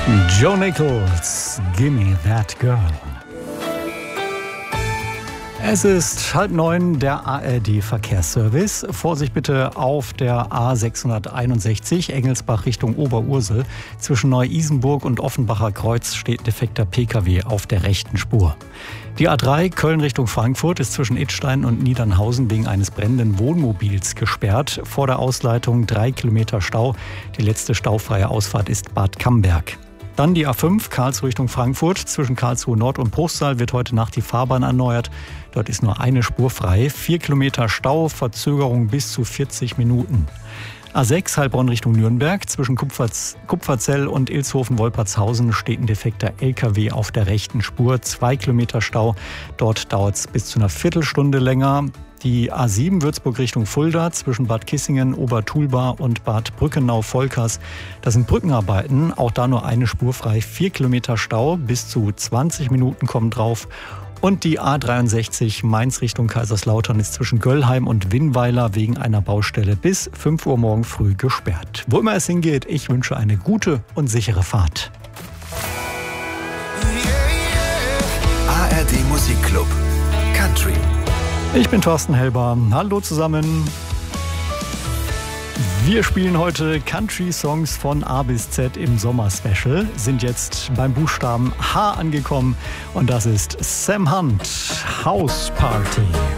Joe Nichols, Gimme That Girl. Es ist 8:30, der ARD-Verkehrsservice. Vorsicht bitte auf der A661 Engelsbach Richtung Oberursel. Zwischen Neu-Isenburg und Offenbacher Kreuz steht defekter Pkw auf der rechten Spur. Die A3 Köln Richtung Frankfurt ist zwischen Idstein und Niedernhausen wegen eines brennenden Wohnmobils gesperrt. Vor der Ausleitung 3 Kilometer Stau. Die letzte staufreie Ausfahrt ist Bad Camberg. Dann die A5 Karlsruhe Richtung Frankfurt. Zwischen Karlsruhe Nord und Bruchsal wird heute Nacht die Fahrbahn erneuert. Dort ist nur eine Spur frei. 4 Kilometer Stau, Verzögerung bis zu 40 Minuten. A6 Heilbronn Richtung Nürnberg. Zwischen Kupferzell und Ilshofen-Wolpertshausen steht ein defekter LKW auf der rechten Spur. 2 Kilometer Stau. Dort dauert es bis zu einer Viertelstunde länger. Die A7 Würzburg Richtung Fulda zwischen Bad Kissingen, Obertulba und Bad Brückenau-Volkers. Das sind Brückenarbeiten, auch da nur eine Spur frei. 4 Kilometer Stau, bis zu 20 Minuten kommen drauf. Und die A63 Mainz Richtung Kaiserslautern ist zwischen Göllheim und Winnweiler wegen einer Baustelle bis 5 Uhr morgen früh gesperrt. Wo immer es hingeht, ich wünsche eine gute und sichere Fahrt. ARD Musikclub Country. Ich bin Thorsten Helber. Hallo zusammen. Wir spielen heute Country-Songs von A bis Z im Sommer-Special, sind jetzt beim Buchstaben H angekommen und das ist Sam Hunt, House Party.